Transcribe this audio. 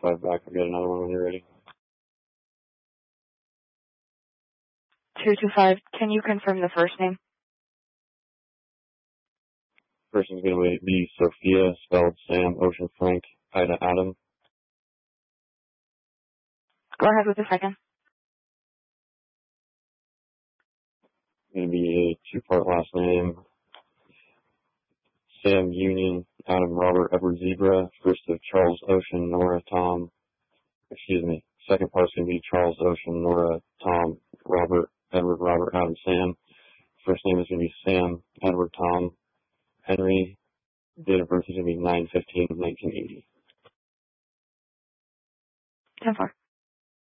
225 back. I'll get another one when you're ready. 225, can you confirm the first name? First name's going to be Sophia, spelled Sam, Ocean Frank, Ida Adam. Go ahead with the second. Going to be a two-part last name. Sam Union, Adam Robert, Edward Zebra. First of Charles Ocean, Nora Tom. Second part's going to be Charles Ocean, Nora Tom, Robert, Edward Robert, Adam Sam. First name is going to be Sam, Edward Tom, Henry. Date of birth is going to be 9/15/1980. 10-4.